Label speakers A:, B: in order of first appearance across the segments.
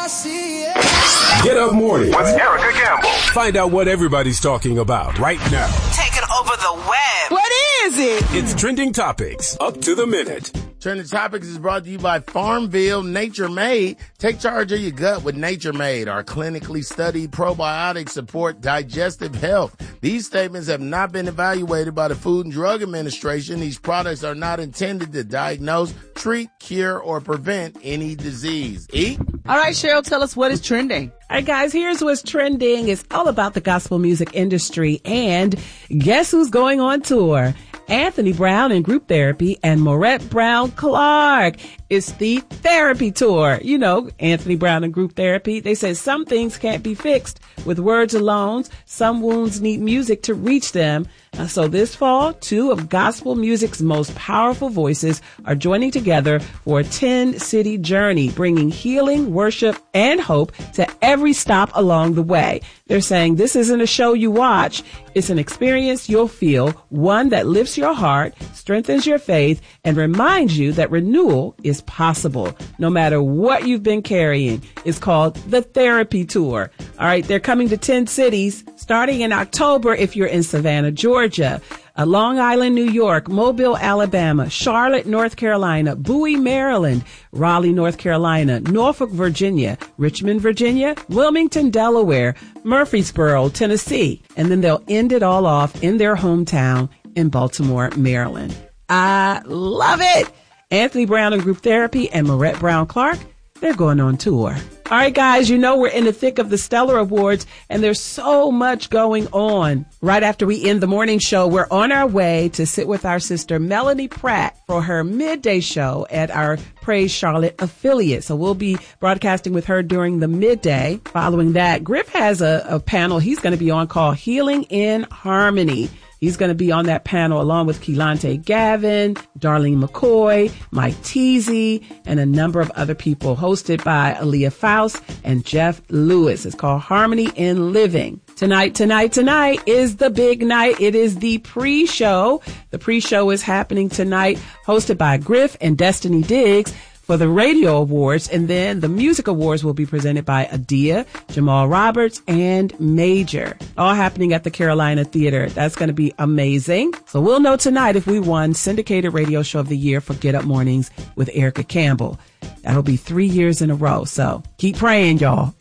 A: Get Up Morning
B: with Erica Campbell.
A: Find out what everybody's talking about right now.
C: Taking over the web.
D: What is it?
A: It's Trending Topics, up to the minute.
E: Trending Topics is brought to you by Farmville Nature Made. Take charge of your gut with Nature Made. Our clinically studied probiotics support digestive health. These statements have not been evaluated by the Food and Drug Administration. These products are not intended to diagnose, treat, cure, or prevent any disease. Eat.
D: All right, Cheryl, tell us what is trending.
F: All right, guys, here's what's trending. It's all about the gospel music industry. And guess who's going on tour? Anthony Brown and Group Therapy and Maurette Brown Clark. It's the therapy tour. You know, Anthony Brown and Group Therapy. They said some things can't be fixed with words alone. Some wounds need music to reach them. So this fall, two of gospel music's most powerful voices are joining together for a 10-city journey, bringing healing, worship, and hope to every stop along the way. They're saying this isn't a show you watch. It's an experience you'll feel, one that lifts your heart, strengthens your faith, and reminds you that renewal is possible, no matter what you've been carrying. It's called the Therapy Tour. All right, they're coming to 10 cities starting in October if you're in Savannah, Georgia, Long Island, New York, Mobile, Alabama, Charlotte, North Carolina, Bowie, Maryland, Raleigh, North Carolina, Norfolk, Virginia, Richmond, Virginia, Wilmington, Delaware, Murfreesboro, Tennessee, and then they'll end it all off in their hometown in Baltimore, Maryland. I love it. Anthony Brown and Group Therapy and Maurette Brown Clark, they're going on tour. All right, guys, you know we're in the thick of the Stellar Awards, and there's so much going on. Right after we end the morning show, we're on our way to sit with our sister Melanie Pratt for her midday show at our Praise Charlotte affiliate. So we'll be broadcasting with her during the midday. Following that, Griff has a panel he's going to be on called Healing in Harmony. He's going to be on that panel along with Keelante Gavin, Darlene McCoy, Mike Teasy, and a number of other people, hosted by Aaliyah Faust and Jeff Lewis. It's called Harmony in Living. Tonight is the big night. It is the pre-show. The pre-show is happening tonight, hosted by Griff and Destiny Diggs for the Radio Awards, and then the Music Awards will be presented by Adia, Jamal Roberts, and Major. All happening at the Carolina Theater. That's going to be amazing. So we'll know tonight if we won Syndicated Radio Show of the Year for Get Up Mornings with Erica Campbell. That'll be 3 years in a row. So keep praying, y'all.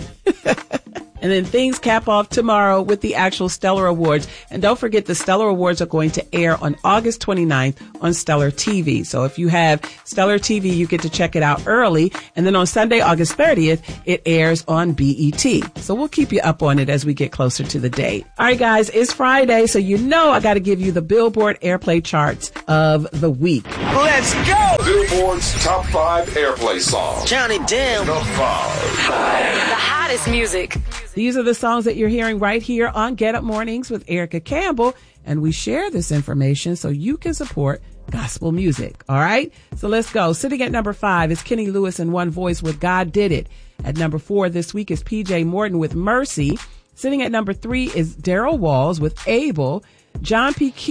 F: And then things cap off tomorrow with the actual Stellar Awards. And don't forget, the Stellar Awards are going to air on August 29th on Stellar TV. So if you have Stellar TV, you get to check it out early. And then on Sunday, August 30th, it airs on BET. So we'll keep you up on it as we get closer to the date. All right, guys, it's Friday, so you know I got to give you the Billboard Airplay charts of the week.
D: Let's go!
B: Billboard's top 5 airplay songs.
C: Count it down.
B: The 5.
C: The hottest music.
F: These are the songs that you're hearing right here on Get Up Mornings with Erica Campbell. And we share this information so you can support gospel music. All right. So let's go. Sitting at number 5 is Kenny Lewis and One Voice with God Did It. At number 4 this week is PJ Morton with Mercy. Sitting at number 3 is Daryl Walls with Abel. John P.